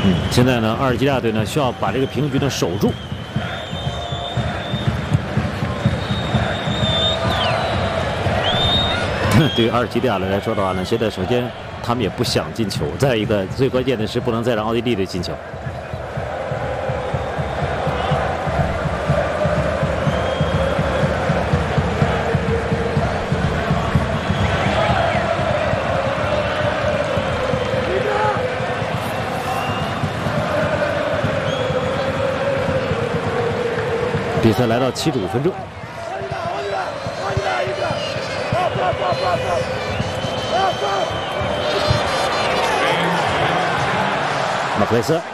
现在呢，阿尔及利亚队呢需要把这个平局呢守住。对于阿尔及利亚来说的话呢，现在首先他们也不想进球，再一个最关键的是不能再让奥地利队进球。比赛来到75分钟。马克雷斯